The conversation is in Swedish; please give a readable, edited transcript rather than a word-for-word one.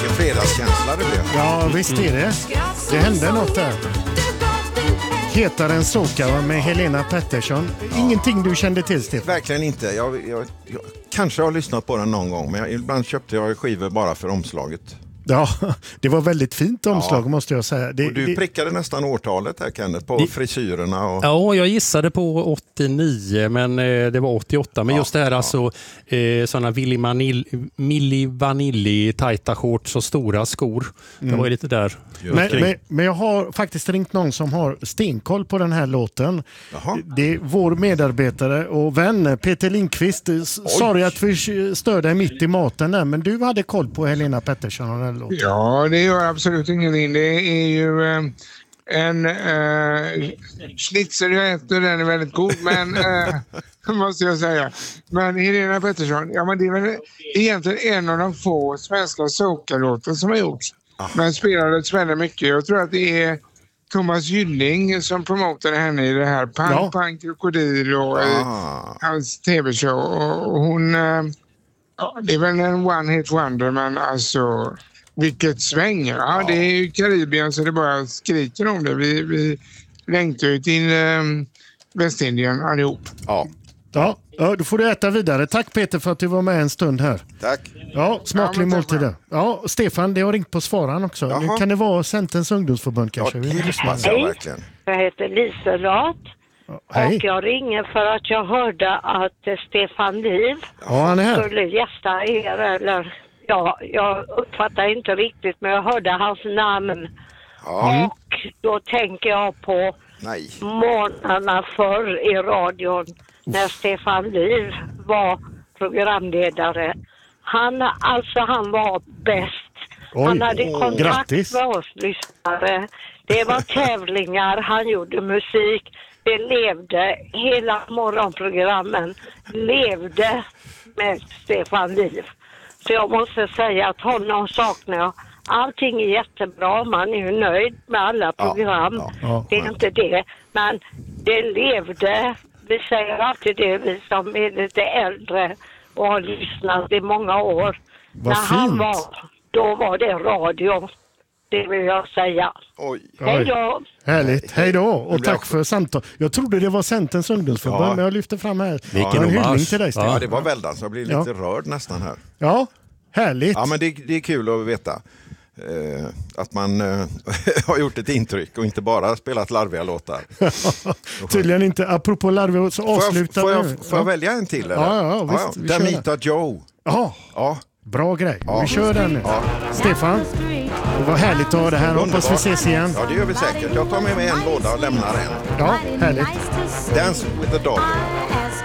Vilken fredagskänsla det blev. Ja, visst är det. Det hände något där. Hetare än Soka med Helena Pettersson. Ingenting du kände till, Stefan? Verkligen inte. Jag kanske har lyssnat på den någon gång, men ibland köpte jag skivor bara för omslaget. Ja, det var väldigt fint omslag måste jag säga. Och du prickade nästan årtalet här, Kenneth, på frisyrerna. Och... Ja, jag gissade på 89, men det var 88. Men just det här alltså sådana Milli Vanilli tajta shorts och stora skor. Det var ju lite där. Men jag har faktiskt ringt någon som har stenkoll på den här låten. Jaha. Det är vår medarbetare och vän Peter Lindqvist. Sorry att vi stör dig mitt i maten där, men du hade koll på Helena Pettersson och den låten. Ja, det gör absolut ingenting. Det är ju en schnitzel jag äter, den är väldigt god, men måste jag säga. Men Helena Pettersson, ja, men det är väl egentligen en av de få svenska soca-låtar som har gjorts. Men spelades väldigt mycket. Jag tror att det är Thomas Gylling som promotade henne i det här Pang Krokodil och hans tv-show. Och hon, det är väl en one-hit wonder, men alltså vilket sväng. Ja, det är ju Karibien så det bara skriker om det. Vi längtar ju till Västindien allihop. Ja, då får du äta vidare. Tack Peter för att du var med en stund här. Tack. Ja, smaklig måltid. Ja, Stefan, det har ringt på svaran också. Nu kan det vara Centerns ungdomsförbund kanske. Ja, det hoppas jag verkligen. Jag heter Liselott. Hej. Och jag ringer för att jag hörde att Stefan Liv han är här. skulle gästa er. Eller, jag uppfattar inte riktigt, men jag hörde hans namn. Ja. Och då tänker jag på månaderna förr i radion när Stefan Liv var programledare. Han var bäst. Han hade kontakt med oss lyssnare. Det var tävlingar, han gjorde musik. Det levde, hela morgonprogrammen levde med Stefan Liv. Så jag måste säga att honom saknar jag. Allting är jättebra, man är ju nöjd med alla program. Det är inte det, men det levde. Vi säger alltid det, vi som är lite äldre och har lyssnat i många år. Vad när fint. han då var det radio. Det vill jag säga. Hej då! Härligt, hej då och tack för samtal. Jag trodde det var Centerns ungdomsförbund, men jag lyfter fram här. Vilken en hyllning till dig, Stefan. Ja, det var väldigt, så jag blir lite rörd nästan här. Ja, härligt. Ja, men det är kul att veta att man har gjort ett intryck och inte bara spelat larviga låtar. Tydligen inte. Apropå larviga så avslutar vi. Får jag välja en till? Eller? Ja, visst. Vi kör Damita Joe. Ja. Bra grej. Vi kör den nu. Stefan, det var härligt att ha det här. Hoppas vi ses igen. Ja, det gör vi säkert. Jag tar med mig en låda och lämnar en. Ja, härligt. Dance with the Dog.